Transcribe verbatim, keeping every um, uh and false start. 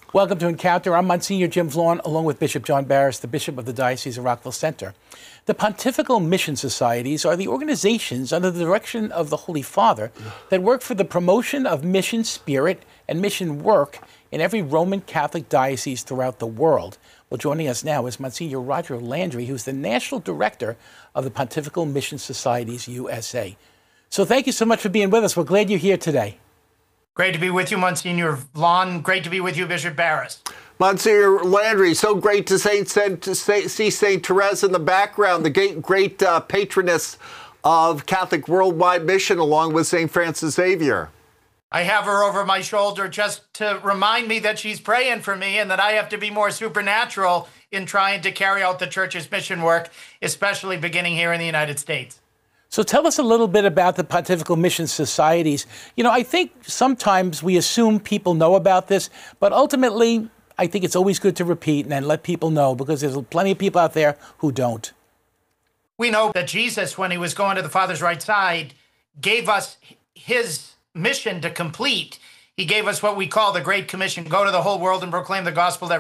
Welcome to Encounter. I'm Monsignor Jim Vaughn, along with Bishop John Barris, the Bishop of the Diocese of Rockville Center. The Pontifical Mission Societies are the organizations under the direction of the Holy Father that work for the promotion of mission spirit and mission work in every Roman Catholic diocese throughout the world. Well, joining us now is Monsignor Roger Landry, who's the National Director of the Pontifical Mission Societies U S A. So thank you so much for being with us. We're glad you're here today. Great to be with you, Monsignor Vaughn. Great to be with you, Bishop Barris. Monsignor Landry, so great to, Saint, to see Saint Therese in the background, the great, great uh, patroness of Catholic Worldwide Mission, along with Saint Francis Xavier. I have her over my shoulder just to remind me that she's praying for me and that I have to be more supernatural in trying to carry out the Church's mission work, especially beginning here in the United States. So tell us a little bit about the Pontifical Mission Societies. You know, I think sometimes we assume people know about this, but ultimately, I think it's always good to repeat and let people know, because there's plenty of people out there who don't. We know that Jesus, when he was going to the Father's right side, gave us his mission to complete. He gave us what we call the Great Commission: go to the whole world and proclaim the gospel that